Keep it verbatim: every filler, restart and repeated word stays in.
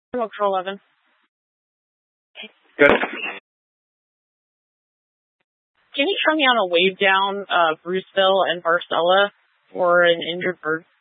Control eleven. Good. Can you show me on a wave down uh, Bruceville and Varcella for an injured bird?